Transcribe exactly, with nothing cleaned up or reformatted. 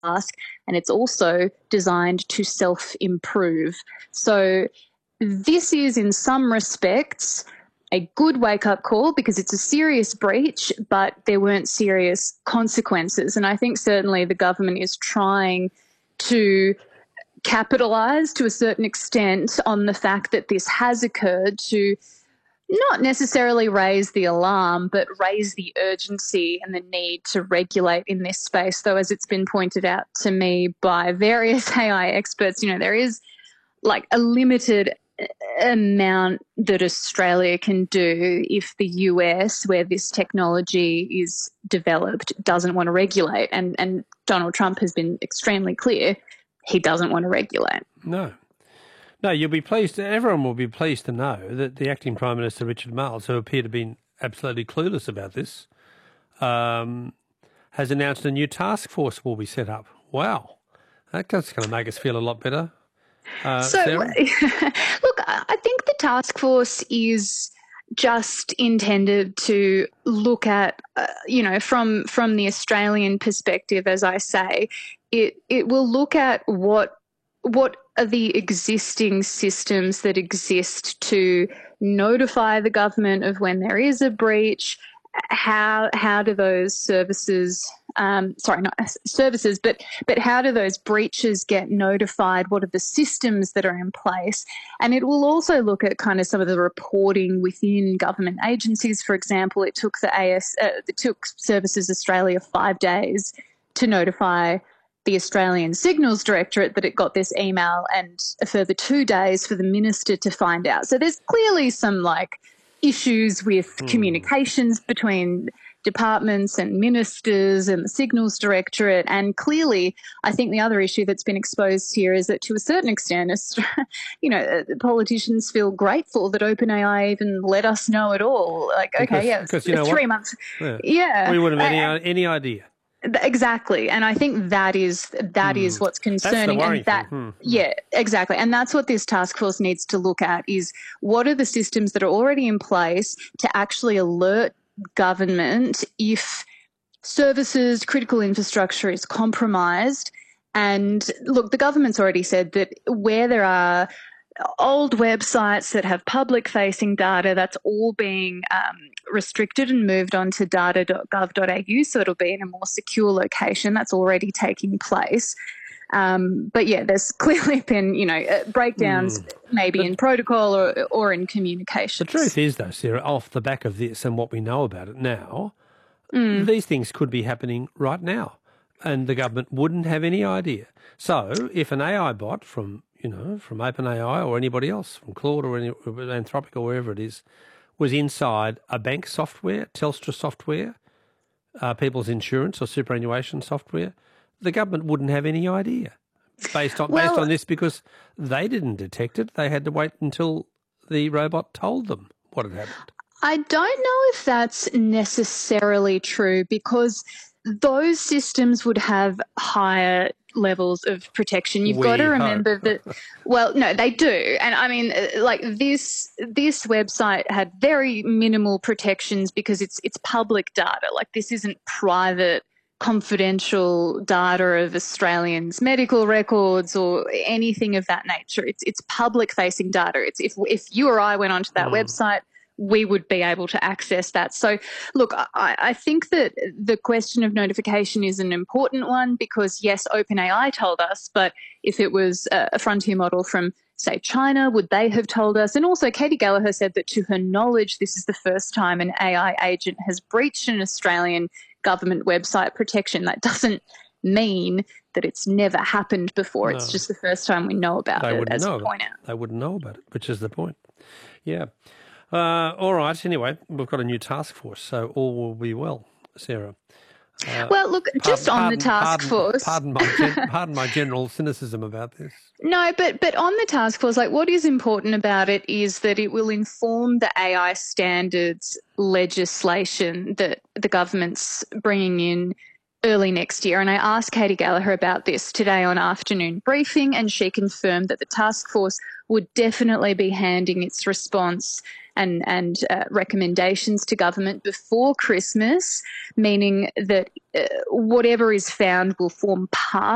task, and it's also designed to self-improve. So this is, in some respects, a good wake-up call because it's a serious breach, but there weren't serious consequences. And I think certainly the government is trying to capitalise to a certain extent on the fact that this has occurred to not necessarily raise the alarm, but raise the urgency and the need to regulate in this space. Though, as it's been pointed out to me by various A I experts, you know, there is like a limited amount that Australia can do if the U S, where this technology is developed, doesn't want to regulate. And, and Donald Trump has been extremely clear he doesn't want to regulate. No. No, you'll be pleased, everyone will be pleased to know that the Acting Prime Minister, Richard Marles, who appeared to be absolutely clueless about this, um, has announced a new task force will be set up. Wow. That's going to make us feel a lot better. Uh, so, look, I think the task force is just intended to look at, uh, you know, from from the Australian perspective, as I say, it it will look at what what are the existing systems that exist to notify the government of when there is a breach. How how do those services, um, sorry, not services, but but how do those breaches get notified? What are the systems that are in place? And it will also look at kind of some of the reporting within government agencies. For example, it took the A S, uh, it took Services Australia five days to notify the Australian Signals Directorate that it got this email, and a further two days for the minister to find out. So there's clearly some like issues with mm. communications between departments and ministers and the Signals Directorate. And clearly, I think the other issue that's been exposed here is that to a certain extent, you know, politicians feel grateful that OpenAI even let us know at all. Like, okay, because, yeah, because, you know three what? months. Yeah. yeah. We wouldn't have any, uh, any idea. Exactly. And I think that is that mm. is what's concerning. That's the and that hmm. yeah, exactly. And that's what this task force needs to look at, is what are the systems that are already in place to actually alert government if services, critical infrastructure is compromised. And look, the government's already said that where there are old websites that have public-facing data, that's all being um, restricted and moved on to data dot gov dot a u, so it'll be in a more secure location. That's already taking place. Um, but yeah, there's clearly been, you know, breakdowns mm. maybe but in protocol or, or in communication. The truth is, though, Sarah, off the back of this and what we know about it now, mm. these things could be happening right now, and the government wouldn't have any idea. So if an A I bot from you know, from OpenAI or anybody else, from Claude or any, Anthropic or wherever it is, was inside a bank software, Telstra software, uh, people's insurance or superannuation software, the government wouldn't have any idea based on well, based on this, because they didn't detect it. They had to wait until the robot told them what had happened. I don't know if that's necessarily true, because those systems would have higher levels of protection. You've we got to remember hope. that, well, no, they do. And I mean, like this, this website had very minimal protections because it's, it's public data. Like this isn't private, confidential data of Australians' medical records or anything of that nature. It's, it's public facing data. It's if, if you or I went onto that mm. website, we would be able to access that. So, look, I, I think that the question of notification is an important one because, yes, OpenAI told us, but if it was a frontier model from, say, China, would they have told us? And also, Katie Gallagher said that to her knowledge, this is the first time an A I agent has breached an Australian government website protection. That doesn't mean that it's never happened before. No. It's just the first time we know about they it, as know you point out. They wouldn't know about it, which is the point. Yeah. Uh, all right. Anyway, we've got a new task force, so all will be well, Sarah. Uh, well, look, pardon, just on pardon, the task pardon, force. Pardon my, gen- pardon my general cynicism about this. No, but but on the task force, like what is important about it is that it will inform the A I standards legislation that the government's bringing in early next year. And I asked Katie Gallagher about this today on afternoon briefing, and she confirmed that the task force would definitely be handing its response and, and uh, recommendations to government before Christmas, meaning that uh, whatever is found will form part